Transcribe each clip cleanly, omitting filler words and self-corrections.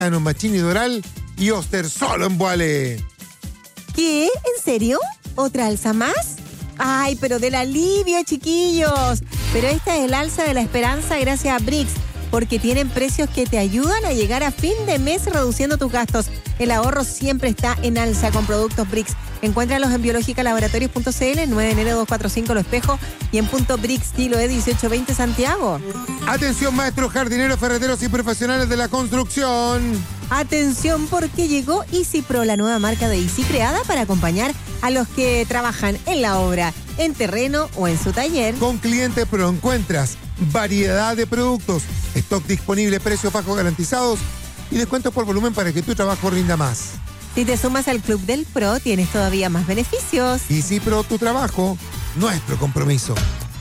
Machini Doral y Oster solo en Boale. ¿Qué? ¿En serio? ¿Otra alza más? Ay, pero del alivio, chiquillos. Pero esta es el alza de la esperanza gracias a Brix, porque tienen precios que te ayudan a llegar a fin de mes reduciendo tus gastos. El ahorro siempre está en alza con productos Brix. Encuéntralos en biologicalaboratorios.cl, 9 de enero 245 Lo Espejo y en punto Brix Chiloé 1820 Santiago. Atención, maestros, jardineros, ferreteros y profesionales de la construcción. Atención, porque llegó Easy Pro, la nueva marca de Easy creada para acompañar a los que trabajan en la obra, en terreno o en su taller. Con Cliente Pro encuentras variedad de productos, stock disponible, precios bajos garantizados y descuentos por volumen para que tu trabajo rinda más. Si te sumas al Club del Pro, tienes todavía más beneficios. Easy Pro, tu trabajo, nuestro compromiso.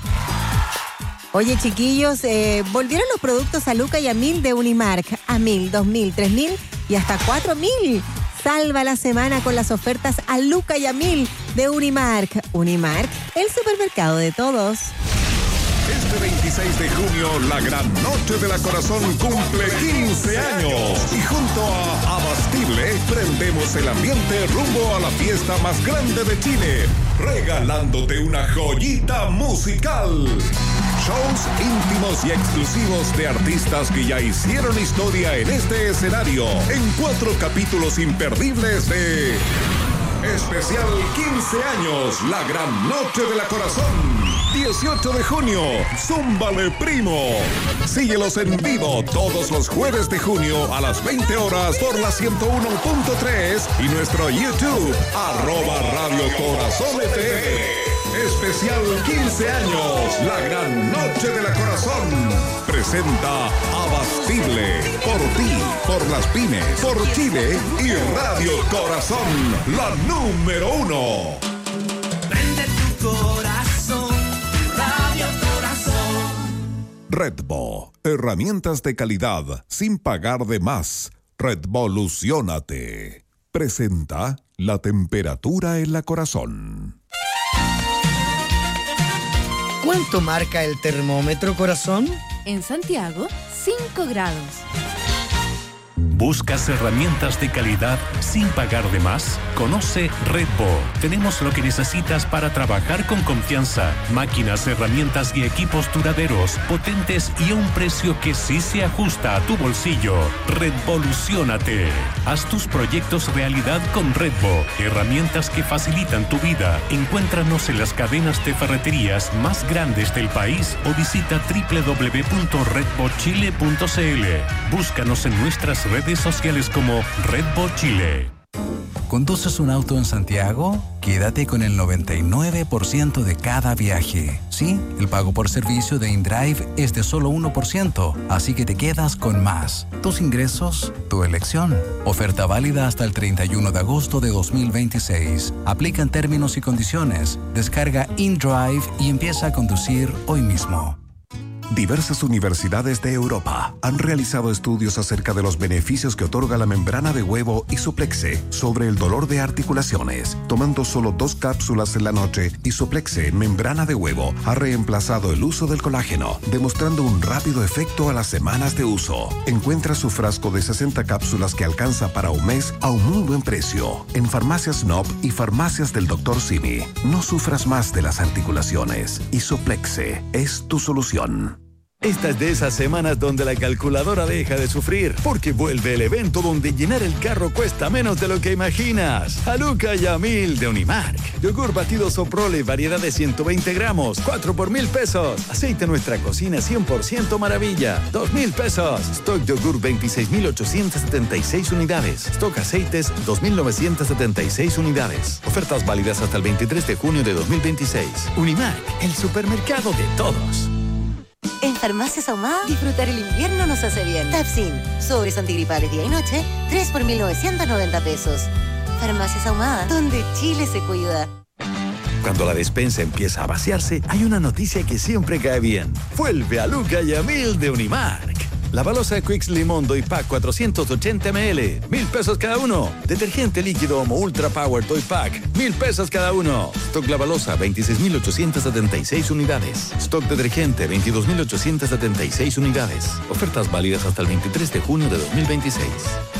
Oye, chiquillos, volvieron los productos a Luca y a 1000 de Unimark. A 1000, 2000, 3000 y hasta 4000. Salva la semana con las ofertas a Luca y a 1000 de Unimark. Unimark, el supermercado de todos. Este 26 de junio, la Gran Noche de la Corazón cumple 15 años. Y junto a Abastible, prendemos el ambiente rumbo a la fiesta más grande de Chile, regalándote una joyita musical. Shows íntimos y exclusivos de artistas que ya hicieron historia en este escenario, en 4 capítulos imperdibles de Especial 15 años, la Gran Noche de la Corazón. 18 de junio, Zúmbale Primo. Síguelos en vivo todos los jueves de junio a las 20 horas por la 101.3 y nuestro YouTube, @Radio Corazón FM. Especial 15 años, la Gran Noche de la Corazón. Presenta Abastible, por ti, por las pymes, por Chile y Radio Corazón, la número 1. Prende tu corazón, Radio Corazón. Redbo, herramientas de calidad sin pagar de más. Redvoluciónate. Presenta la temperatura en la Corazón. ¿Cuánto marca el termómetro, corazón? En Santiago, 5 grados. ¿Buscas herramientas de calidad sin pagar de más? Conoce Redbo. Tenemos lo que necesitas para trabajar con confianza. Máquinas, herramientas y equipos duraderos, potentes y a un precio que sí se ajusta a tu bolsillo. Redvoluciónate. Haz tus proyectos realidad con Redbo. Herramientas que facilitan tu vida. Encuéntranos en las cadenas de ferreterías más grandes del país o visita www.redbochile.cl. Búscanos en nuestras redes sociales como Redbo Chile. ¿Conduces un auto en Santiago? Quédate con el 99% de cada viaje. Sí, el pago por servicio de InDrive es de solo 1%, así que te quedas con más. Tus ingresos, tu elección. Oferta válida hasta el 31 de agosto de 2026. Aplican términos y condiciones. Descarga InDrive y empieza a conducir hoy mismo. Diversas universidades de Europa han realizado estudios acerca de los beneficios que otorga la membrana de huevo Isoplexe sobre el dolor de articulaciones. Tomando solo 2 cápsulas en la noche, Isoplexe membrana de huevo ha reemplazado el uso del colágeno, demostrando un rápido efecto a las semanas de uso. Encuentra su frasco de 60 cápsulas que alcanza para un mes a un muy buen precio en Farmacias Nob y Farmacias del Dr. Simi. No sufras más de las articulaciones. Isoplexe es tu solución. Esta es de esas semanas donde la calculadora deja de sufrir, porque vuelve el evento donde llenar el carro cuesta menos de lo que imaginas. A Luca y a 1000 de Unimark. Yogur batido Soprole, variedad de 120 gramos, 4 por 1000 pesos. Aceite Nuestra Cocina 100% maravilla, 2000 pesos. Stock yogur 26.876 unidades. Stock aceites 2976 unidades. Ofertas válidas hasta el 23 de junio de 2026. Unimark, el supermercado de todos. En Farmacias Ahumada, disfrutar el invierno nos hace bien. Tapsin, sobres antigripales día y noche, 3 por 1.990 pesos. Farmacias Ahumada, donde Chile se cuida. Cuando la despensa empieza a vaciarse, hay una noticia que siempre cae bien. Vuelve a Luca y a 1000 de Unimark. Lavalosa Quicks Limón Doy Pack 480 ml, 1,000 pesos cada uno. Detergente líquido Omo Ultra Power Doy Pack, 1,000 pesos cada uno. Stock Lavalosa, 26,876 unidades. Stock detergente, 22,876 unidades. Ofertas válidas hasta el 23 de junio de 2026.